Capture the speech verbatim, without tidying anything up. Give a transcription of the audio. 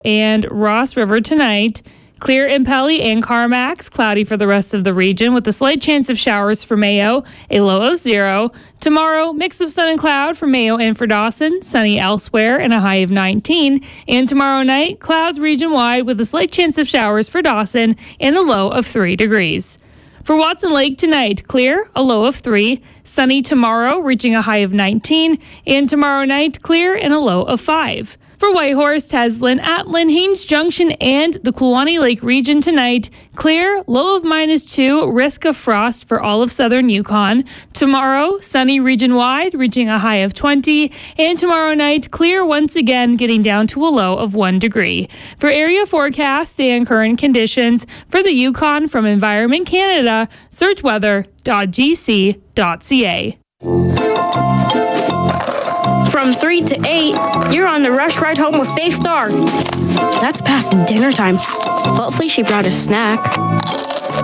and Ross River tonight. Clear in Pelly and Carmax, cloudy for the rest of the region with a slight chance of showers for Mayo, a low of zero. Tomorrow, mix of sun and cloud for Mayo and for Dawson, sunny elsewhere and a high of nineteen. And tomorrow night, clouds region-wide with a slight chance of showers for Dawson and a low of three degrees. For Watson Lake tonight, clear, a low of three. Sunny tomorrow, reaching a high of nineteen. And tomorrow night, clear and a low of five. For Whitehorse, Teslin, Atlin, Haines Junction, and the Kulwani Lake region tonight, clear, low of minus two, risk of frost for all of southern Yukon. Tomorrow, sunny region-wide, reaching a high of twenty. And tomorrow night, clear once again, getting down to a low of one degree. For area forecast and current conditions for the Yukon from Environment Canada, search weather dot g c dot c a. From three to eight, you're on the rush ride home with Faith Star. That's past dinner time. Hopefully she brought a snack.